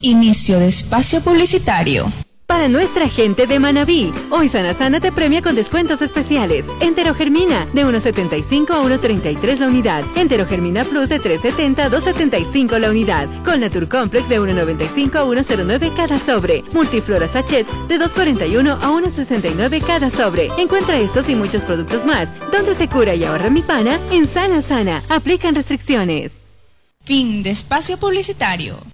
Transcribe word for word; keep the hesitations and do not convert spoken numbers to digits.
Inicio de espacio publicitario. Para nuestra gente de Manabí, hoy Sana Sana te premia con descuentos especiales. Enterogermina de uno setenta y cinco a uno treinta y tres la unidad. Enterogermina Plus de tres setenta a dos setenta y cinco la unidad. Con Natur Complex de uno noventa y cinco a uno cero nueve cada sobre. Multiflora Sachet de dos cuarenta y uno a uno sesenta y nueve cada sobre. Encuentra estos y muchos productos más. Donde se cura y ahorra mi pana, en Sana Sana. Aplican restricciones. Fin de espacio publicitario.